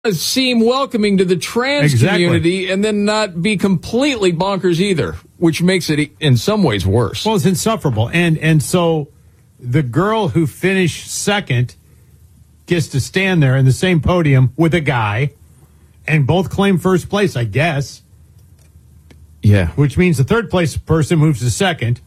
seem welcoming to the trans community and then not be completely bonkers either, which makes it in some ways worse. Well, it's insufferable. And so the girl who finished second gets to stand there in the same podium with a guy and both claim first place, I guess. Yeah. Which means the third place person moves to second.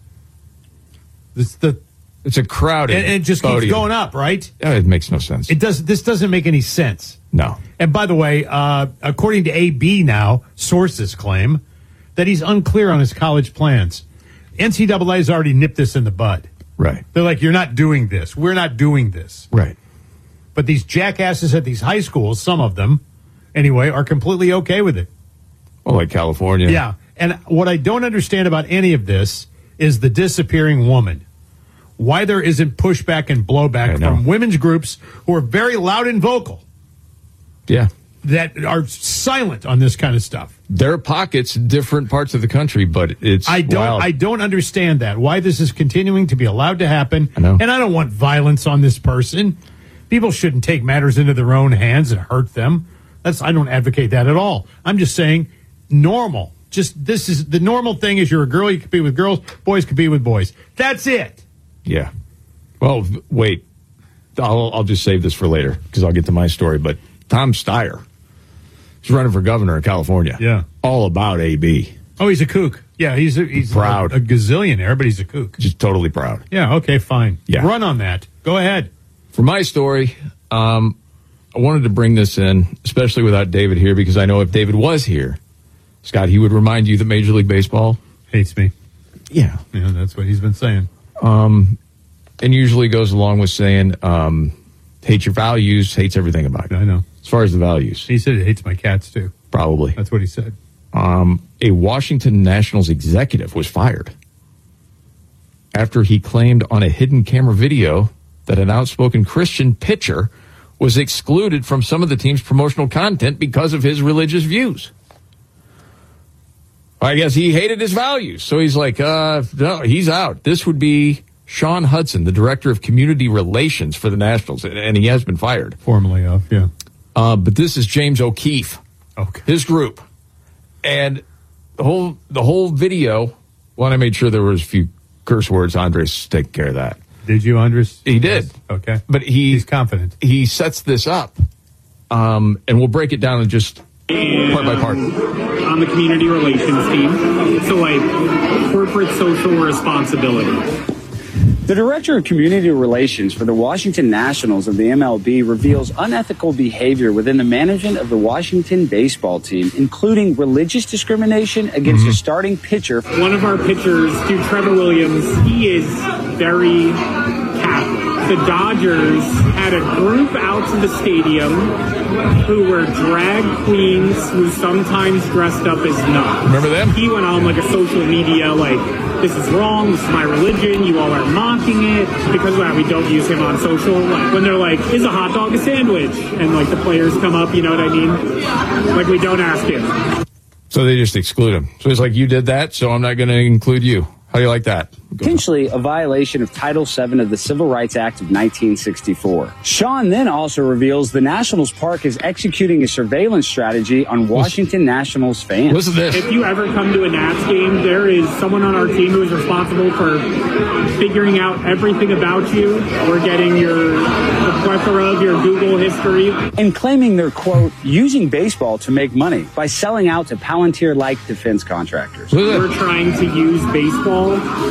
It's a crowded and it just podium. Keeps going up, right? It makes no sense. This doesn't make any sense. No. And by the way, according to AB now, sources claim that he's unclear on his college plans. NCAA has already nipped this in the bud. Right. They're like, you're not doing this. We're not doing this. Right. But these jackasses at these high schools, some of them, anyway, are completely okay with it. Well, like California. Yeah. And what I don't understand about any of this is the disappearing woman. Why there isn't pushback and blowback from women's groups who are very loud and vocal. Yeah. That are silent on this kind of stuff. There are pockets in different parts of the country, but it's wild. I don't understand that. Why this is continuing to be allowed to happen. I know. And I don't want violence on this person. People shouldn't take matters into their own hands and hurt them. I don't advocate that at all. I'm just saying normal. This is the normal thing is you're a girl, you compete with girls, boys compete with boys. That's it. Yeah. Well, wait. I'll just save this for later because I'll get to my story. But Tom Steyer, he's running for governor in California. Yeah. All about AB. Oh, he's a kook. Yeah, he's proud. A gazillionaire, but he's a kook. Just totally proud. Yeah, okay, fine. Yeah. Run on that. Go ahead. For my story, I wanted to bring this in, especially without David here, because I know if David was here, Scott, he would remind you that Major League Baseball hates me. Yeah. Yeah, that's what he's been saying. And usually goes along with saying, hate your values, hates everything about you. I know. As far as the values. He said he hates my cats, too. Probably. That's what he said. A Washington Nationals executive was fired after he claimed on a hidden camera video that an outspoken Christian pitcher was excluded from some of the team's promotional content because of his religious views. I guess he hated his values. So he's like, no, he's out. This would be Sean Hudson, the director of community relations for the Nationals, and he has been fired. Formally off, yeah. But this is James O'Keefe, his group. And the whole video, well, I made sure there was a few curse words. Andres taking care of that. Did you, Andres? He did. Yes. Okay. But he's confident. He sets this up, and we'll break it down in just part by part. On the community relations team, so like corporate social responsibility. The director of community relations for the Washington Nationals of the MLB reveals unethical behavior within the management of the Washington baseball team, including religious discrimination against a starting pitcher. One of our pitchers, dude, Trevor Williams, he is very Catholic. The Dodgers had a group out to the stadium who were drag queens who sometimes dressed up as nuns. Remember them? He went on like a social media like, this is wrong, this is my religion, you all are mocking it. Because of that, we don't use him on social. Like, when they're like, is a hot dog a sandwich? And like the players come up, you know what I mean? Like we don't ask him. So they just exclude him. So it's like, you did that, so I'm not going to include you. How do you like that? Potentially a violation of Title VII of the Civil Rights Act of 1964. Sean then also reveals the Nationals Park is executing a surveillance strategy on Washington Nationals fans. Listen to this. If you ever come to a Nats game, there is someone on our team who is responsible for figuring out everything about you. We're getting the plethora of your Google history. And claiming they're, quote, using baseball to make money by selling out to Palantir-like defense contractors. We're trying to use baseball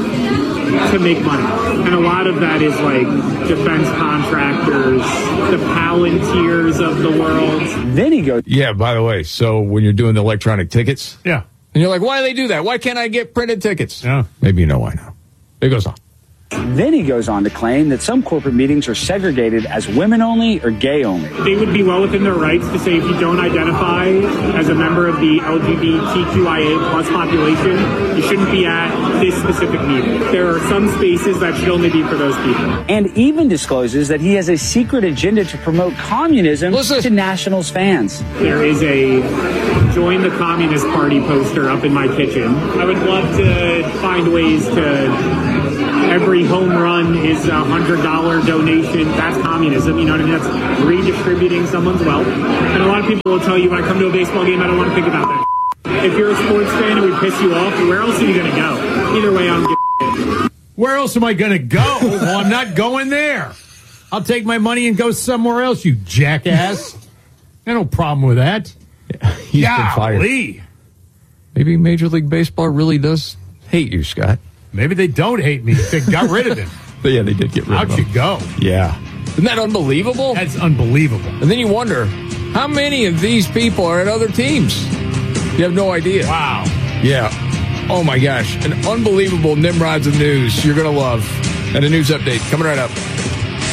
to make money. And a lot of that is like defense contractors, the Palantirs of the world. Then he goes, yeah, by the way, so when you're doing the electronic tickets, yeah, and you're like, why do they do that? Why can't I get printed tickets? Yeah. Maybe you know why now. It goes on. Then he goes on to claim that some corporate meetings are segregated as women only or gay only. They would be well within their rights to say if you don't identify as a member of the LGBTQIA plus population, you shouldn't be at this specific meeting. There are some spaces that should only be for those people. And even discloses that he has a secret agenda to promote communism to Nationals fans. There is a Join the Communist Party poster up in my kitchen. I would love to find ways to every home run is a $100 donation. That's communism. You know what I mean? That's redistributing someone's wealth. And a lot of people will tell you, when I come to a baseball game, I don't want to think about that. If you're a sports fan and we piss you off, where else are you going to go? Either way, I don't give a shit. Where else am I going to go? Well, I'm not going there. I'll take my money and go somewhere else, you jackass. I have no problem with that. He's been fired. Maybe Major League Baseball really does hate you, Scott. Maybe they don't hate me. They got rid of him. But yeah, they did get rid of him. How'd you go? Yeah. Isn't that unbelievable? That's unbelievable. And then you wonder, how many of these people are at other teams? You have no idea. Wow. Yeah. Oh, my gosh. An unbelievable Nimrods of news you're going to love. And a news update coming right up.